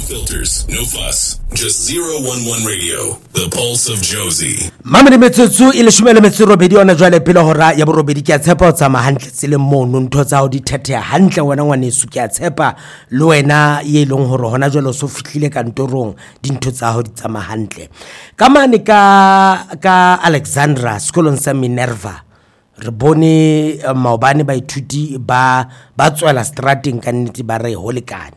filters, no fuss. Just 011 Radio, the pulse of Josie. Mamadi metsotso ile shumele metsoro ona jwale pele hora ya borobedi ke a tshepa o tsama hantle tsele mono ntho tsa ho di thethea hantle wena ngwanesu ke a tshepa le wena ye leng hore hona jwale so fihlile kantorong dintho tsa ho di tsama hantle ka mane ka Alexandra sekolong sa Minerva re bone maobane ba ithuti ba tswela strateng ka nnete ba re holekane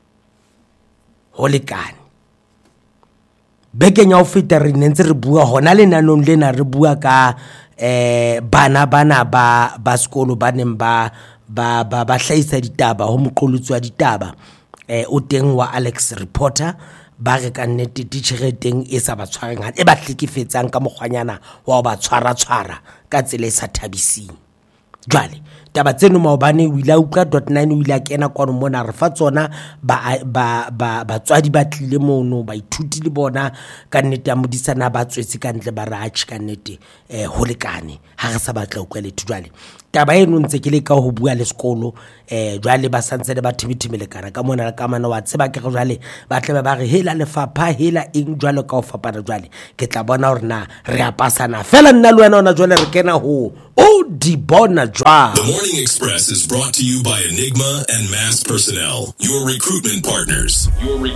bekeng ya ho feta re nentse re bua hona le nanong lena re bua ka bana ba sekolo ba neng ba hlahisa ditaba ho moqolotsi wa ditaba o teng wa Alex Reporter ba re ka nnete titjhere teng e sa ba tshwareng ha e ba hlekefetsang ka mokgwanyana wa ba tshwara ka tsela e sa thabising jwale taba tseno maobane o ile utlwa .9 o ile a kena kwano mona re fa tsona ba tswadi ba tlile mono ba ithuti le bona ka nnete a modisana ba tswetse ka ntle ba ratshi ka nnete ho lekane ha re sa batla utlwa le jwale taba eno ntse ke le ka ho bua le sekolo jwale ba santse le ba thibithimele kana ka mona ka mana wa tseba ke jwale ba tle ba re hela lefapha hela eng jwale ka ho fapana jwale ke tla bona hore na re a pasana fela nna le wena ona jwale re kena ho o di bona jwa. The Morning Express is brought to you by Enigma and Mass Personnel, your recruitment partners.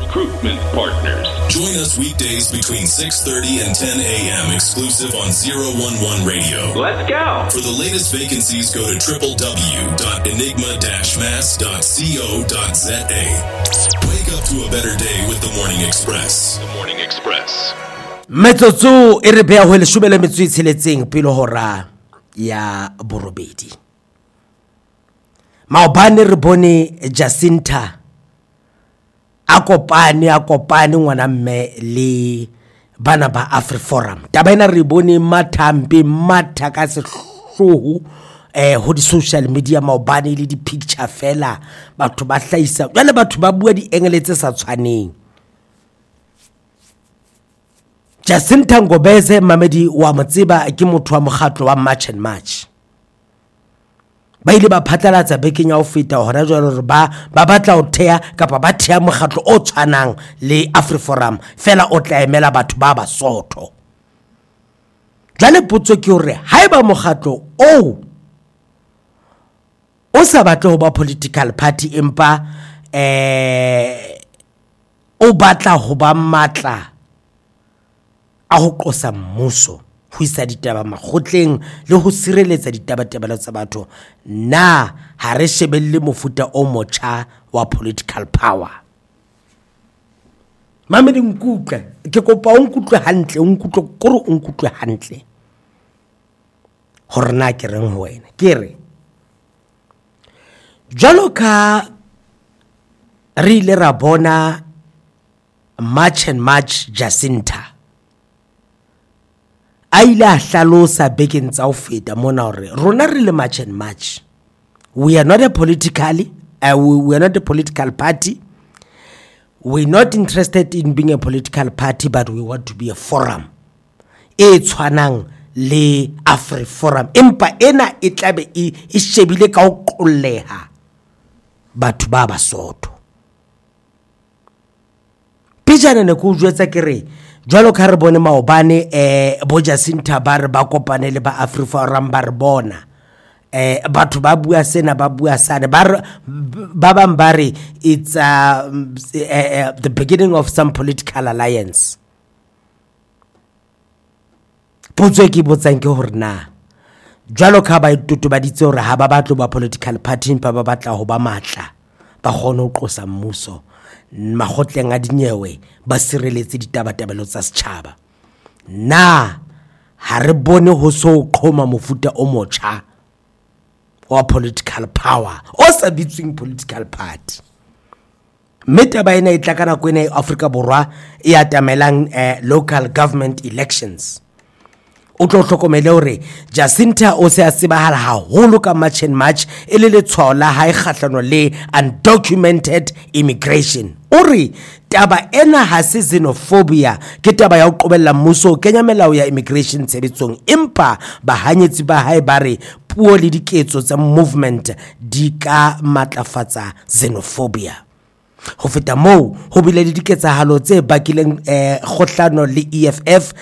Join us weekdays between 6:30 and 10 a.m. exclusive on 011 Radio. Let's go. For the latest vacancies, go to www.enigma-mass.co.za. Wake up to a better day with the Morning Express. Metsotso e re bea ho le shumele metso itsheletseng pele hora ya borobedi. Maobane re bone Jacinta a kopane ngwana mme le bana ba AfriForum. Taba ena re bone matha ka sehloho ho di social media maobane le di picture fela batho ba hlaisa jwale batho ba bua di engele tse sa tshwaneng. Jacinta Ngobeze Mamedi wa motseba ke motho wa mokgatlo wa March and March. Ba ile ba phatlalatsa bekeng ya ho feta hona jwale re ba batla ho thea kapa ba thea mokgatlo o tshwanang le AfriForum fela o tla emela batho ba Basotho. Jwale potso ke hore haeba mokgatlo o sa batla ho ba political party empa o batla ho ba matla a ho qosa mmuso ho isa ditaba makgotleng le ho sireletsa ditabatabelo tsa batho na ha re shebelle mofuta o motjha wa political power. Mamedi nkutlwe ke kopa o nkutlwe hantle hore na ke reng ho wena ke re jalo ka re ile ra bona March and March Jacinta a ile a hlalosa bekeng tsa ho feta mona hore rona re le March and March we are not a political party. We're not interested in being a political party, but we want to be a forum e tshwanang le AfriForum empa ena e tlabe e shebile ka ho qolleha batho ba Basotho. Pijana ne go jwetsa ke re jwalo ka re bone maobane bo Jacinta ba re ba kopane le ba AfriForum ba re bona batho ba bua sena ba bua sane ba bang ba re it's the beginning of some political alliance. Potso ke botsang ke hore na jwalo ka ba itotobaditse hore ha ba batlo ba political party empa ba batla ho ba matla ba kgone ho qosa mmuso makgotleng a dinyewe ba sireletse ditabatabelo tsa setjhaba na ha re bone ho so qhoma mofuta o motjha wa political power o sa bitsweng political party. Meta ba ena e tla kana kwena Afrika Borwa e atamelang local government elections. O tlo hlokomele hore Jacinta o se a sebahala haholo ka March and March e le letshwao la hae kgahlano le undocumented immigration. Uri taba ena ha se xenophobia ke taba ya ho qobella mmuso o kenya melao ya immigration tshebetsong empa bahanyetsi ba hae ba re puo le diketso tsa movement di ka matlafatsa xenophobia. Ho feta moo ho bile le diketsahalo tse bakileng kgohlano le EFF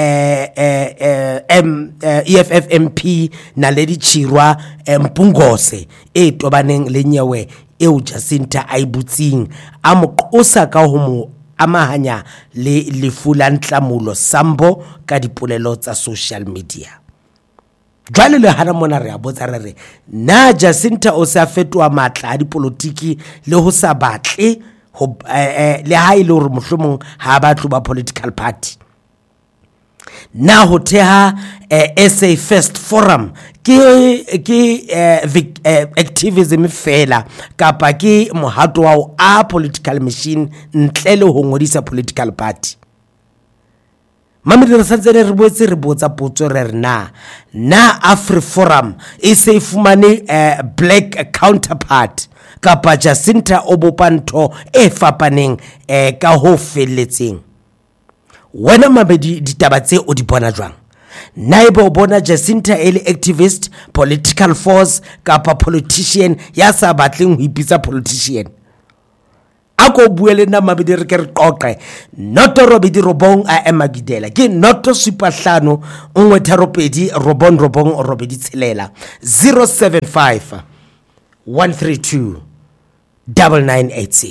EFF MP Naledi Chirwa Mpungose e tobaneng le nyewe eo Jacinta a ibutsing a mo qosa ka ho mo amahanya le lefu la ntlamulo Sambo ka dipolelo tsa social media. Jwale le hana mona re a botsa re na Jacinta o sa fetoa matla a dipolotiki le ho sa batle ho le ha ile hore mohlomong ha ba tlo ba political party. Na ho theha SA First Forum ke activism fela kapa ke mohato wa a political machine ntle le ho ngodisa political party. Mamedi re santsene re boetse re botsa potso re na Afri Forum e se e fumane black counterpart kapa Jacinta o bopa ntho e fapaneng ka ho felletseng. Wena Mamedi ditaba tse o di bona jwang? Naibe o bona Jacinta ele activist, political force kapa politician ya sa batleng ho ipitsa politician? Ako buele na Mamedi re ke re qoqe noto robedi robong a emagidela ke noto supahlano nngwe tharopedi robong robedi tshelela 075 132 9986.